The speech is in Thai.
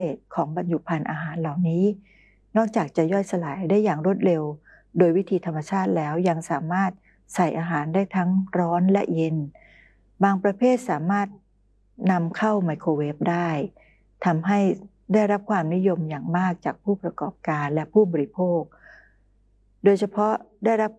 ของบรรจุภัณฑ์อาหารเหล่านี้นอกจากจะย่อยสลายได้อย่างรวดเร็วโดยวิธีธรรมชาติแล้วยังสามารถใส่อาหารได้ทั้งร้อนและเย็นบางประเภทสามารถนำเข้าไมโครเวฟได้ทำให้ได้รับความนิยมอย่างมากจากผู้ประกอบการและผู้บริโภคโดยเฉพาะได้รับ